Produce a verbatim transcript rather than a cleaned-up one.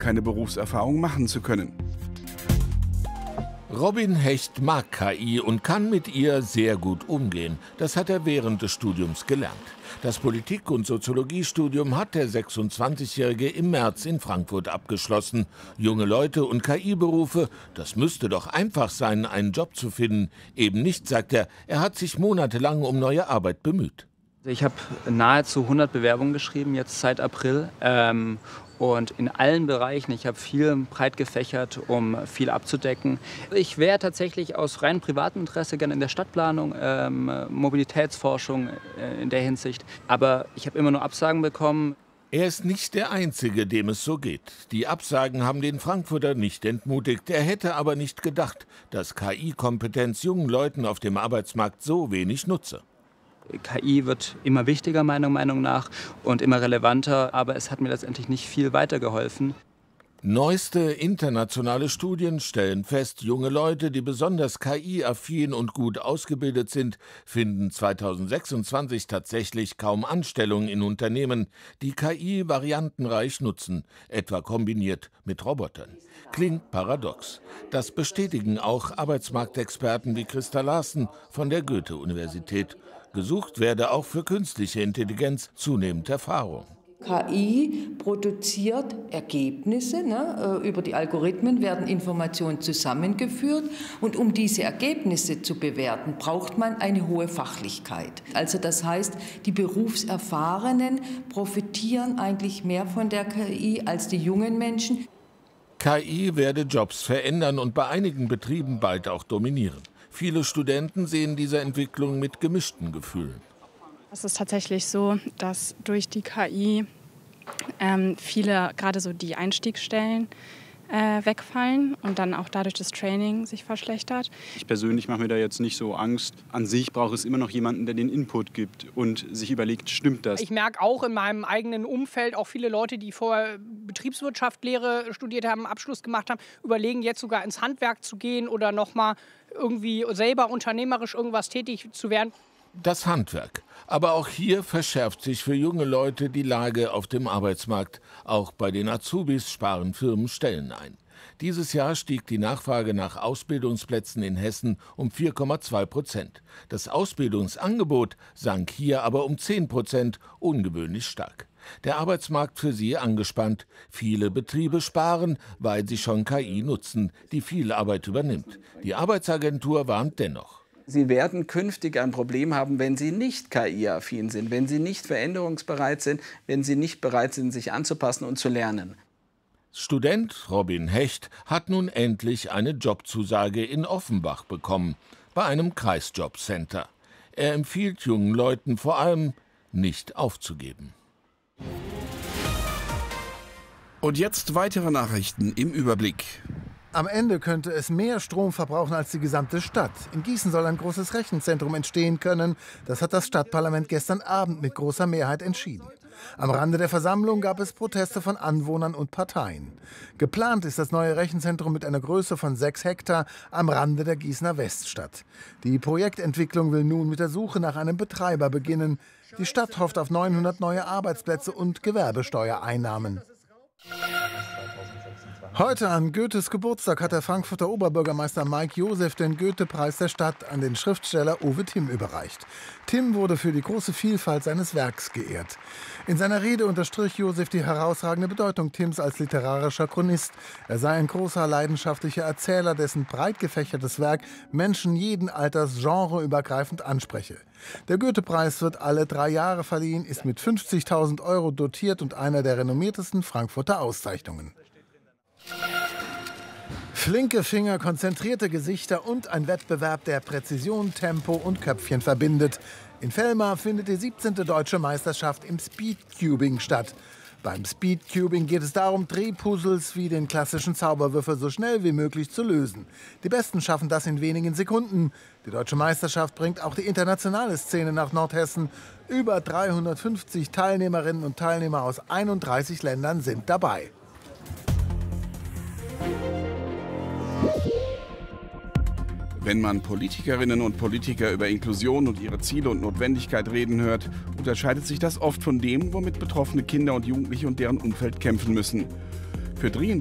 keine Berufserfahrung machen zu können. Robin Hecht mag K I und kann mit ihr sehr gut umgehen. Das hat er während des Studiums gelernt. Das Politik- und Soziologiestudium hat der sechsundzwanzigjährige im März in Frankfurt abgeschlossen. Junge Leute und K I-Berufe, das müsste doch einfach sein, einen Job zu finden. Eben nicht, sagt er. Er hat sich monatelang um neue Arbeit bemüht. Ich habe nahezu hundert Bewerbungen geschrieben, jetzt seit April. Ähm, und in allen Bereichen. Ich habe viel breit gefächert, um viel abzudecken. Ich wäre tatsächlich aus rein privatem Interesse gerne in der Stadtplanung, ähm, Mobilitätsforschung äh, in der Hinsicht. Aber ich habe immer nur Absagen bekommen. Er ist nicht der Einzige, dem es so geht. Die Absagen haben den Frankfurter nicht entmutigt. Er hätte aber nicht gedacht, dass K I-Kompetenz jungen Leuten auf dem Arbeitsmarkt so wenig nutze. K I wird immer wichtiger, meiner Meinung nach, und immer relevanter, aber es hat mir letztendlich nicht viel weitergeholfen. Neueste internationale Studien stellen fest, junge Leute, die besonders K I-affin und gut ausgebildet sind, finden zweitausendsechsundzwanzig tatsächlich kaum Anstellungen in Unternehmen, die K I variantenreich nutzen, etwa kombiniert mit Robotern. Klingt paradox. Das bestätigen auch Arbeitsmarktexperten wie Christa Larsen von der Goethe-Universität. Gesucht werde auch für künstliche Intelligenz zunehmend Erfahrung. K I produziert Ergebnisse, ne? Über die Algorithmen werden Informationen zusammengeführt und um diese Ergebnisse zu bewerten, braucht man eine hohe Fachlichkeit. Also das heißt, die Berufserfahrenen profitieren eigentlich mehr von der K I als die jungen Menschen. K I werde Jobs verändern und bei einigen Betrieben bald auch dominieren. Viele Studenten sehen diese Entwicklung mit gemischten Gefühlen. Es ist tatsächlich so, dass durch die K I ähm, viele, gerade so die Einstiegsstellen, äh, wegfallen und dann auch dadurch das Training sich verschlechtert. Ich persönlich mache mir da jetzt nicht so Angst. An sich braucht es immer noch jemanden, der den Input gibt und sich überlegt, stimmt das? Ich merke auch in meinem eigenen Umfeld, auch viele Leute, die vorher Betriebswirtschaftslehre studiert haben, Abschluss gemacht haben, überlegen jetzt sogar ins Handwerk zu gehen oder noch mal irgendwie selber unternehmerisch irgendwas tätig zu werden. Das Handwerk. Aber auch hier verschärft sich für junge Leute die Lage auf dem Arbeitsmarkt. Auch bei den Azubis sparen Firmen Stellen ein. Dieses Jahr stieg die Nachfrage nach Ausbildungsplätzen in Hessen um vier Komma zwei Prozent. Das Ausbildungsangebot sank hier aber um zehn Prozent, ungewöhnlich stark. Der Arbeitsmarkt für sie angespannt. Viele Betriebe sparen, weil sie schon K I nutzen, die viel Arbeit übernimmt. Die Arbeitsagentur warnt dennoch. Sie werden künftig ein Problem haben, wenn Sie nicht K I-affin sind, wenn Sie nicht veränderungsbereit sind, wenn Sie nicht bereit sind, sich anzupassen und zu lernen. Student Robin Hecht hat nun endlich eine Jobzusage in Offenbach bekommen, bei einem Kreisjobcenter. Er empfiehlt jungen Leuten vor allem, nicht aufzugeben. Und jetzt weitere Nachrichten im Überblick. Am Ende könnte es mehr Strom verbrauchen als die gesamte Stadt. In Gießen soll ein großes Rechenzentrum entstehen können. Das hat das Stadtparlament gestern Abend mit großer Mehrheit entschieden. Am Rande der Versammlung gab es Proteste von Anwohnern und Parteien. Geplant ist das neue Rechenzentrum mit einer Größe von sechs Hektar am Rande der Gießener Weststadt. Die Projektentwicklung will nun mit der Suche nach einem Betreiber beginnen. Die Stadt hofft auf neunhundert neue Arbeitsplätze und Gewerbesteuereinnahmen. Heute an Goethes Geburtstag hat der Frankfurter Oberbürgermeister Mike Josef den Goethe-Preis der Stadt an den Schriftsteller Uwe Timm überreicht. Timm wurde für die große Vielfalt seines Werks geehrt. In seiner Rede unterstrich Josef die herausragende Bedeutung Timms als literarischer Chronist. Er sei ein großer, leidenschaftlicher Erzähler, dessen breit gefächertes Werk Menschen jeden Alters genreübergreifend anspreche. Der Goethe-Preis wird alle drei Jahre verliehen, ist mit fünfzigtausend Euro dotiert und einer der renommiertesten Frankfurter Auszeichnungen. Flinke Finger, konzentrierte Gesichter und ein Wettbewerb, der Präzision, Tempo und Köpfchen verbindet. In Velmar findet die siebzehnte Deutsche Meisterschaft im Speedcubing statt. Beim Speedcubing geht es darum, Drehpuzzles wie den klassischen Zauberwürfel so schnell wie möglich zu lösen. Die Besten schaffen das in wenigen Sekunden. Die Deutsche Meisterschaft bringt auch die internationale Szene nach Nordhessen. Über dreihundertfünfzig Teilnehmerinnen und Teilnehmer aus einunddreißig Ländern sind dabei. Wenn man Politikerinnen und Politiker über Inklusion und ihre Ziele und Notwendigkeit reden hört, unterscheidet sich das oft von dem, womit betroffene Kinder und Jugendliche und deren Umfeld kämpfen müssen. Für dringend